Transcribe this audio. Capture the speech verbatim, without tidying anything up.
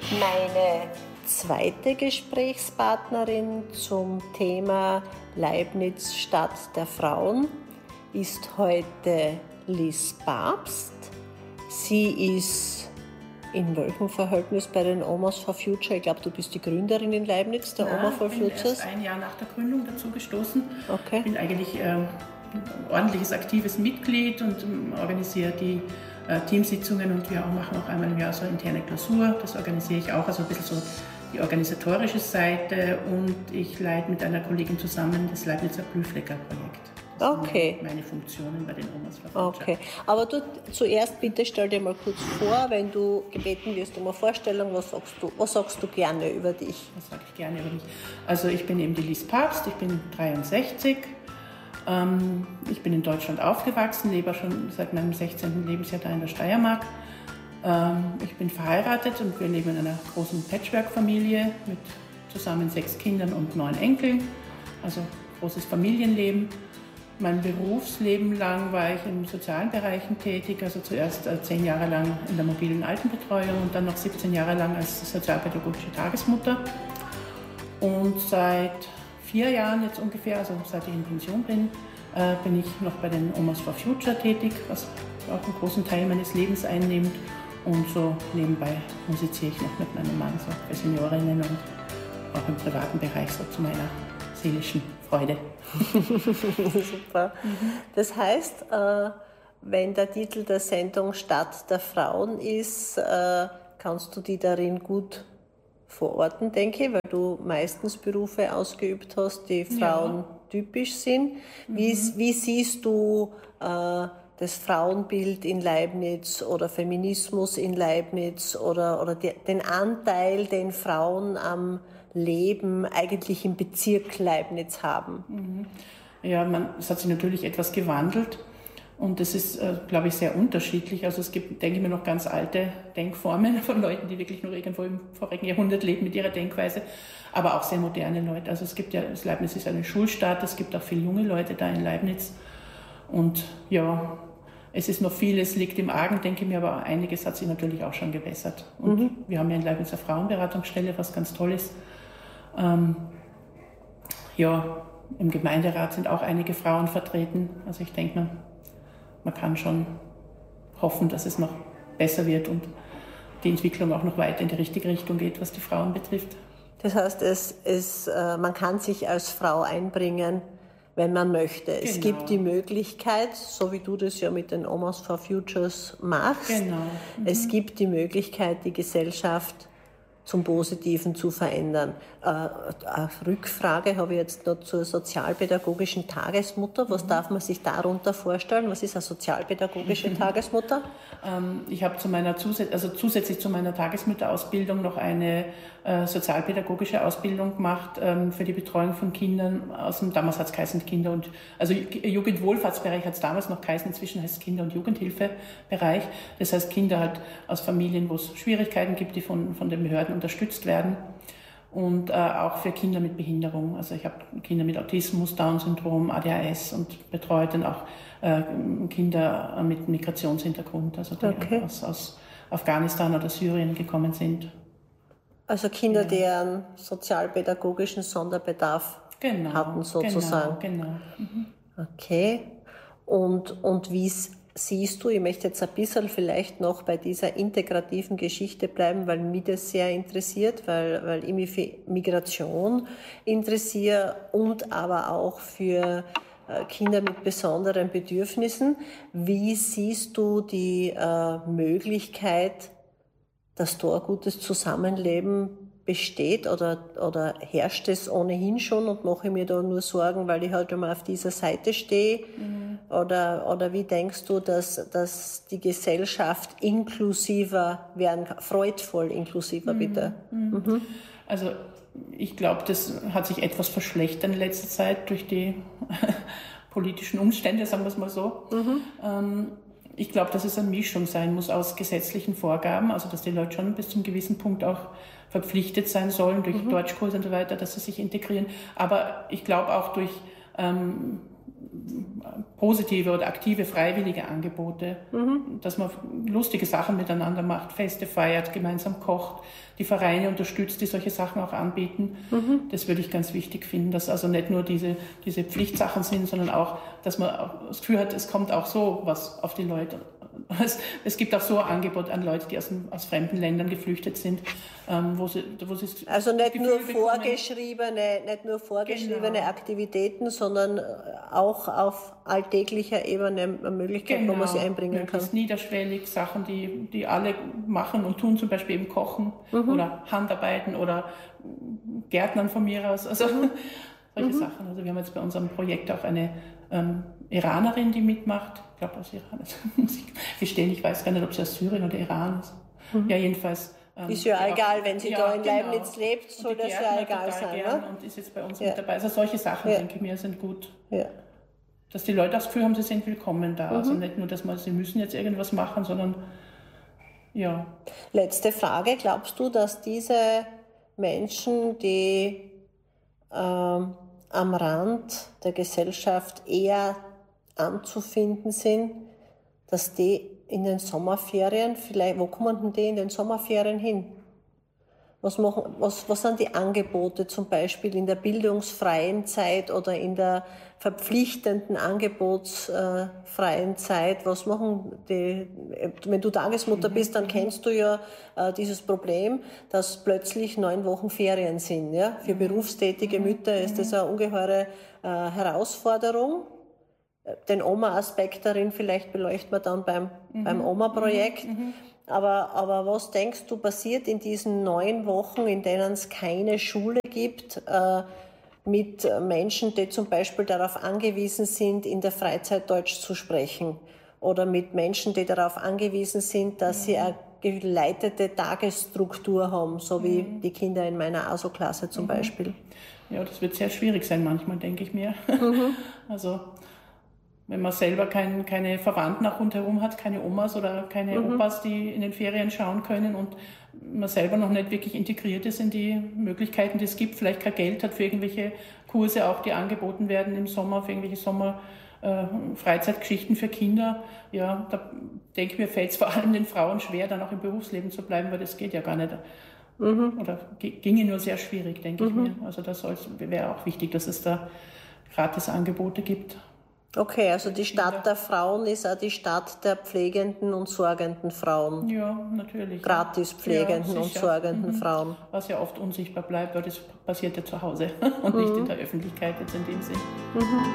Meine zweite Gesprächspartnerin zum Thema Leibniz Stadt der Frauen ist heute Liz Pabst. Sie ist in welchem Verhältnis bei den Omas for Future? Ich glaube, du bist die Gründerin in Leibniz, der Nein, Oma for Futures. Ich bin erst ein Jahr nach der Gründung dazu gestoßen. Okay. Ich bin eigentlich äh, ein ordentliches, aktives Mitglied und ähm, organisiere die äh, Teamsitzungen und wir auch machen auch einmal im Jahr so eine interne Klausur. Das organisiere ich auch, also ein bisschen so die organisatorische Seite, und ich leite mit einer Kollegin zusammen das Leibnizer Blühflecker-Projekt. Das okay. sind meine Funktionen bei den Omas for Future. Okay, aber du zuerst bitte stell dir mal kurz vor, wenn du gebeten wirst um eine Vorstellung, was sagst du, was sagst du gerne über dich? Was sage ich gerne über mich? Also ich bin eben die Liz Pabst, ich bin dreiundsechzig, ähm, ich bin in Deutschland aufgewachsen, lebe schon seit meinem sechzehnten Lebensjahr da in der Steiermark. Ähm, ich bin verheiratet und wir leben in einer großen Patchwork-Familie mit zusammen sechs Kindern und neun Enkeln, also großes Familienleben. Mein Berufsleben lang war ich in sozialen Bereichen tätig, also zuerst äh, zehn Jahre lang in der mobilen Altenbetreuung und dann noch siebzehn Jahre lang als sozialpädagogische Tagesmutter. Und seit vier Jahren jetzt ungefähr, also seit ich in Pension bin, äh, bin ich noch bei den Omas for Future tätig, was auch einen großen Teil meines Lebens einnimmt. Und so nebenbei musiziere ich noch mit meinem Mann so für Seniorinnen und auch im privaten Bereich so zu meiner seelischen Freude. Super. Mhm. Das heißt, äh, wenn der Titel der Sendung Stadt der Frauen ist, äh, kannst du die darin gut verorten, denke ich, weil du meistens Berufe ausgeübt hast, die frauentypisch sind. Mhm. Wie, wie siehst du äh, das Frauenbild in Leibniz oder Feminismus in Leibniz oder, oder die, den Anteil, den Frauen am Leben eigentlich im Bezirk Leibniz haben? Ja, man, es hat sich natürlich etwas gewandelt und das ist, äh, glaube ich, sehr unterschiedlich. Also es gibt, denke ich mir, noch ganz alte Denkformen von Leuten, die wirklich nur irgendwo im vorigen Jahrhundert leben mit ihrer Denkweise, aber auch sehr moderne Leute. Also es gibt ja, das Leibniz ist eine Schulstadt, es gibt auch viele junge Leute da in Leibniz und ja, es ist noch vieles, liegt im Argen, denke ich mir, aber einiges hat sich natürlich auch schon gebessert. Und mhm. wir haben ja in Leibniz eine Frauenberatungsstelle, was ganz toll ist. Ähm, ja, im Gemeinderat sind auch einige Frauen vertreten. Also ich denke, man, man kann schon hoffen, dass es noch besser wird und die Entwicklung auch noch weiter in die richtige Richtung geht, was die Frauen betrifft. Das heißt, es, es, äh, man kann sich als Frau einbringen, wenn man möchte. Genau. Es gibt die Möglichkeit, so wie du das ja mit den Omas for Futures machst, genau. mhm. es gibt die Möglichkeit, die Gesellschaft zum Positiven zu verändern. Äh, eine Rückfrage habe ich jetzt noch zur sozialpädagogischen Tagesmutter. Was mhm. darf man sich darunter vorstellen? Was ist eine sozialpädagogische mhm. Tagesmutter? Ähm, ich habe zu meiner Zusä- also zusätzlich zu meiner Tagesmutterausbildung noch eine äh, sozialpädagogische Ausbildung gemacht ähm, für die Betreuung von Kindern aus dem, damals hat es geheißen Kinder- und, also Jugendwohlfahrtsbereich hat es damals noch geheißen, inzwischen heißt es Kinder- und Jugendhilfebereich. Das heißt Kinder halt aus Familien, wo es Schwierigkeiten gibt, die von, von den Behörden unterstützt werden, und äh, auch für Kinder mit Behinderung. Also ich habe Kinder mit Autismus, Down-Syndrom, A D H S und betreue dann auch äh, Kinder mit Migrationshintergrund, also die okay. aus, aus Afghanistan oder Syrien gekommen sind. Also Kinder, ja. deren sozialpädagogischen Sonderbedarf genau, hatten sozusagen. Genau, genau. Mhm. Okay. Und, und wie siehst du, ich möchte jetzt ein bisschen vielleicht noch bei dieser integrativen Geschichte bleiben, weil mich das sehr interessiert, weil, weil ich mich für Migration interessiere und aber auch für Kinder mit besonderen Bedürfnissen. Wie siehst du die äh, Möglichkeit, dass da ein gutes Zusammenleben besteht oder, oder herrscht es ohnehin schon und mache ich mir da nur Sorgen, weil ich halt immer auf dieser Seite stehe? Mhm. Oder, oder wie denkst du, dass, dass die Gesellschaft inklusiver werden kann, freudvoll inklusiver, mhm. bitte? Mhm. Mhm. Also ich glaube, das hat sich etwas verschlechtert in letzter Zeit durch die politischen Umstände, sagen wir es mal so. Mhm. Ähm, Ich glaube, dass es eine Mischung sein muss aus gesetzlichen Vorgaben, also dass die Leute schon bis zum gewissen Punkt auch verpflichtet sein sollen durch mhm. Deutschkurse und so weiter, dass sie sich integrieren. Aber ich glaube auch durch ähm, positive oder aktive, freiwillige Angebote, mhm. dass man lustige Sachen miteinander macht, Feste feiert, gemeinsam kocht, die Vereine unterstützt, die solche Sachen auch anbieten. Mhm. Das würde ich ganz wichtig finden, dass also nicht nur diese, diese Pflichtsachen sind, sondern auch, dass man auch das Gefühl hat, es kommt auch so was auf die Leute. Es, es gibt auch so ein Angebot an Leute, die aus, aus fremden Ländern geflüchtet sind, ähm, wo sie, wo sie also nicht nur vorgeschriebene, nicht nur vorgeschriebene genau. Aktivitäten, sondern auch auf alltäglicher Ebene eine Möglichkeit, genau. wo man sie einbringen kann. Niederschwellig Sachen, die, die alle machen und tun, zum Beispiel eben Kochen mhm. oder Handarbeiten oder Gärtnern von mir aus, also mhm. solche mhm. Sachen. Also wir haben jetzt bei unserem Projekt auch eine ähm, Iranerin, die mitmacht. Ich glaube aus Iran, das muss ich gestehen, ich weiß gar nicht, ob sie aus Syrien oder Iran ist. Mhm. Ja, jedenfalls. Ähm, ist ja egal, auch, wenn sie ja, da in genau. Leibniz lebt, soll das ja egal sein. Ne? Und ist jetzt bei uns ja. mit dabei. Also solche Sachen, ja. denke ich mir, sind gut. Ja. Dass die Leute das Gefühl haben, sie sind willkommen da. Mhm. Also nicht nur, dass man, sie müssen jetzt irgendwas machen, sondern ja. Letzte Frage, glaubst du, dass diese Menschen, die ähm, am Rand der Gesellschaft eher anzufinden sind, dass die in den Sommerferien, vielleicht, wo kommen denn die in den Sommerferien hin? Was, machen, was, was sind die Angebote zum Beispiel in der bildungsfreien Zeit oder in der verpflichtenden angebotsfreien Zeit? Was machen die, wenn du Tagesmutter bist, dann kennst du ja äh, dieses Problem, dass plötzlich neun Wochen Ferien sind. Ja? Für berufstätige Mütter ist das eine ungeheure äh, Herausforderung. Den Oma-Aspekt darin vielleicht beleuchten wir dann beim, mhm. beim Oma-Projekt. Mhm. Aber, aber was denkst du, passiert in diesen neun Wochen, in denen es keine Schule gibt, äh, mit Menschen, die zum Beispiel darauf angewiesen sind, in der Freizeit Deutsch zu sprechen? Oder mit Menschen, die darauf angewiesen sind, dass mhm. sie eine geleitete Tagesstruktur haben, so wie mhm. die Kinder in meiner A S O-Klasse zum mhm. Beispiel? Ja, das wird sehr schwierig sein manchmal, denke ich mir. Mhm. Also wenn man selber kein, keine Verwandten auch rundherum hat, keine Omas oder keine mhm. Opas, die in den Ferien schauen können und man selber noch nicht wirklich integriert ist in die Möglichkeiten, die es gibt, vielleicht kein Geld hat für irgendwelche Kurse auch, die angeboten werden im Sommer, für irgendwelche Sommer äh, Freizeitgeschichten für Kinder. Ja, da denke ich mir, fällt es vor allem den Frauen schwer, dann auch im Berufsleben zu bleiben, weil das geht ja gar nicht. Mhm. Oder ginge nur sehr schwierig, denke mhm. ich mir. Also das wäre auch wichtig, dass es da gratis Angebote gibt. Okay, also die Stadt der Frauen ist auch die Stadt der pflegenden und sorgenden Frauen. Ja, natürlich. Gratis pflegenden ja, und sorgenden mhm. Frauen. Was ja oft unsichtbar bleibt, weil das passiert ja zu Hause und mhm. nicht in der Öffentlichkeit jetzt in dem Sinn. Mhm.